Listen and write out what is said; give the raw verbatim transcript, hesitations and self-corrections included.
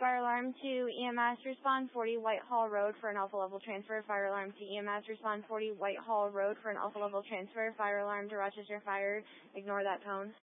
Fire alarm to E M S, respond forty Whitehall Road for an alpha level transfer. Fire alarm to E M S, respond forty Whitehall Road for an alpha level transfer. Fire alarm to Rochester Fire. Ignore that tone.